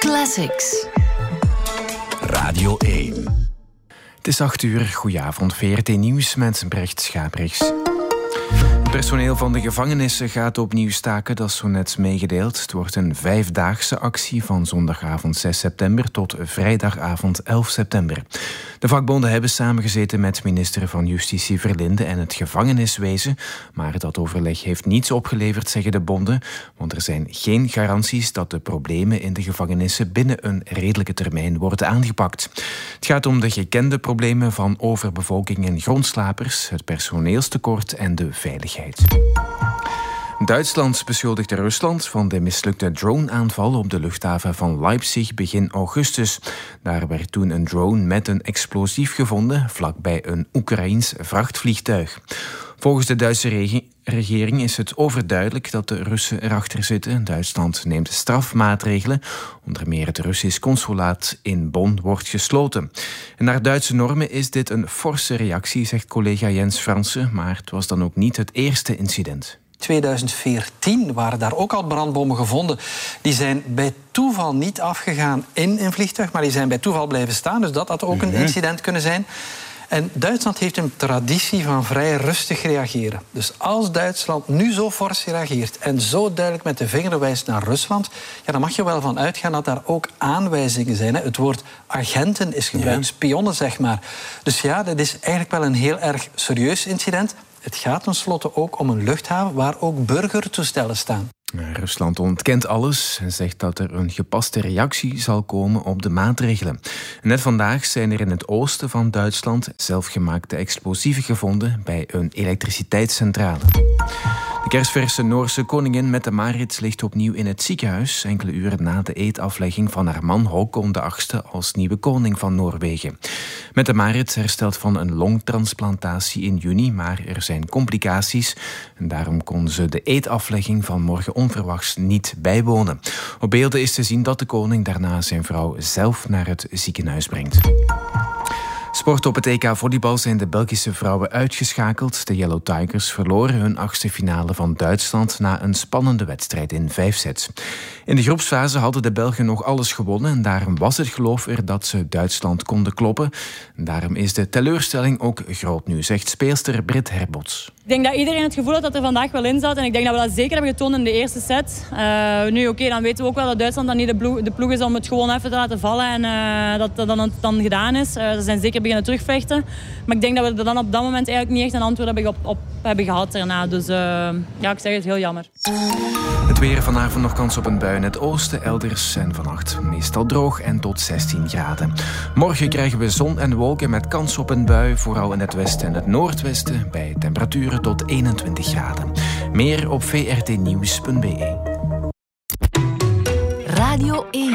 Classics. Radio 1. Het is 8:00. Goedenavond, VRT Nieuws met Brecht Schabrichs. Het personeel van de gevangenissen gaat opnieuw staken, dat is zo net meegedeeld. Het wordt een 5-daagse actie van zondagavond 6 september tot vrijdagavond 11 september. De vakbonden hebben samengezeten met minister van Justitie Verlinde en het gevangeniswezen. Maar dat overleg heeft niets opgeleverd, zeggen de bonden. Want er zijn geen garanties dat de problemen in de gevangenissen binnen een redelijke termijn worden aangepakt. Het gaat om de gekende problemen van overbevolking en grondslapers, het personeelstekort en de veiligheid. Duitsland beschuldigt Rusland van de mislukte drone-aanval op de luchthaven van Leipzig begin augustus. Daar werd toen een drone met een explosief gevonden vlakbij een Oekraïens vrachtvliegtuig. Volgens de Duitse regering is het overduidelijk dat de Russen erachter zitten. Duitsland neemt strafmaatregelen. Onder meer het Russisch consulaat in Bonn wordt gesloten. En naar Duitse normen is dit een forse reactie, zegt collega Jens Fransen. Maar het was dan ook niet het eerste incident. 2014 waren daar ook al brandbommen gevonden. Die zijn bij toeval niet afgegaan in een vliegtuig, maar die zijn bij toeval blijven staan. Dus dat had ook een incident kunnen zijn. En Duitsland heeft een traditie van vrij rustig reageren. Dus als Duitsland nu zo fors reageert en zo duidelijk met de vinger wijst naar Rusland, ja, dan mag je wel van uitgaan dat daar ook aanwijzingen zijn. Het woord agenten is gebruikt, spionnen zeg maar. Dus ja, dat is eigenlijk wel een heel erg serieus incident. Het gaat tenslotte ook om een luchthaven waar ook burgertoestellen staan. Rusland ontkent alles en zegt dat er een gepaste reactie zal komen op de maatregelen. Net vandaag zijn er in het oosten van Duitsland zelfgemaakte explosieven gevonden bij een elektriciteitscentrale. De kerstverse Noorse koningin Mette-Marit ligt opnieuw in het ziekenhuis, enkele uren na de eedaflegging van haar man Håkon VIII als nieuwe koning van Noorwegen. Mette-Marit herstelt van een longtransplantatie in juni, maar er zijn complicaties en daarom kon ze de eedaflegging van morgen onverwachts niet bijwonen. Op beelden is te zien dat de koning daarna zijn vrouw zelf naar het ziekenhuis brengt. Sport op het EK volleybal zijn de Belgische vrouwen uitgeschakeld. De Yellow Tigers verloren hun 8e finale van Duitsland na een spannende wedstrijd in 5 sets. In de groepsfase hadden de Belgen nog alles gewonnen en daarom was het geloof er dat ze Duitsland konden kloppen. Daarom is de teleurstelling ook groot nu, zegt speelster Britt Herbots. Ik denk dat iedereen het gevoel had dat er vandaag wel in zat. En ik denk dat we dat zeker hebben getoond in de eerste set. Dan weten we ook wel dat Duitsland dan niet de ploeg is om het gewoon even te laten vallen. En dat dan gedaan is. Ze zijn zeker beginnen terugvechten. Maar ik denk dat we er dan op dat moment eigenlijk niet echt een antwoord op hebben gehad daarna. Dus ik zeg het, heel jammer. Het weer: vanavond nog kans op een bui in het oosten, elders en vannacht meestal droog en tot 16 graden. Morgen krijgen we zon en wolken met kans op een bui, vooral in het westen en het noordwesten, bij temperaturen tot 21 graden. Meer op vrtnieuws.be. Radio 1.